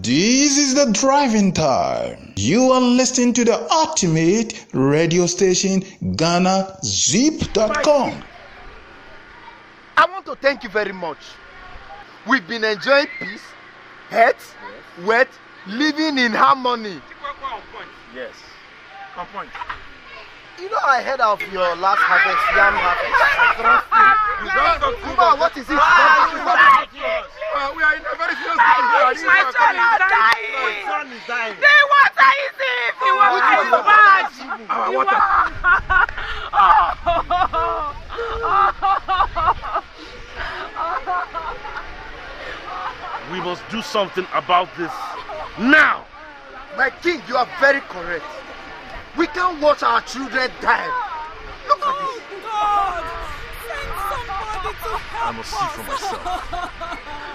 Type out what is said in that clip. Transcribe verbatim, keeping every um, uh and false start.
This is the driving time. You are listening to the ultimate radio station, Ghana Zip dot com. I want to thank you very much. We've been enjoying peace, health, yes. wealth, living in harmony. Yes. Come point. You know, I heard of your last harvest, yam harvest. Kuma, what is it? Uh, we are in a very serious situation. My son is dying. My son is dying. The water is it. The water is bad. Our water. We must do something about this now. My king, you are very correct. We can't watch our children die. Look at this. God, send somebody to help I must see for myself.